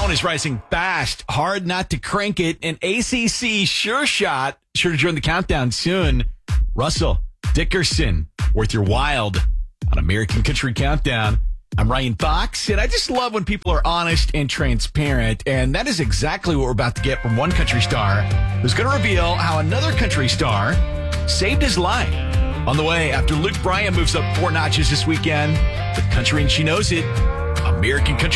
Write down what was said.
phone is rising fast. Hard not to crank it. An ACC sure shot. Sure to join the countdown soon. Russell Dickerson, worth your wild on American Country Countdown. I'm Ryan Fox, and I just love when people are honest and transparent, and that is exactly what we're about to get from one country star who's going to reveal how another country star saved his life. On the way, after Luke Bryan moves up 4 notches this weekend, with Country and She Knows It, American Country